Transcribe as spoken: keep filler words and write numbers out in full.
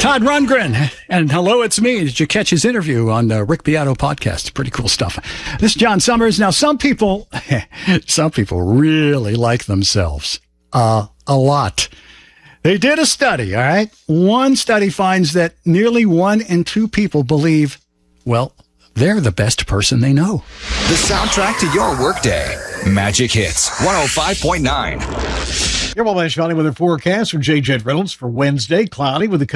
Todd Rundgren. And hello, it's me. Did you catch his interview on the Rick Beato podcast? Pretty cool stuff. This is John Summers. Now, some people, some people really like themselves uh, a lot. They did a study, all right? One study finds that nearly one in two people believe, well, they're the best person they know. The soundtrack to your workday. Magic Hits one oh five point nine. Your Wabash Valley weather forecast from J. Jett Reynolds for Wednesday. Cloudy with a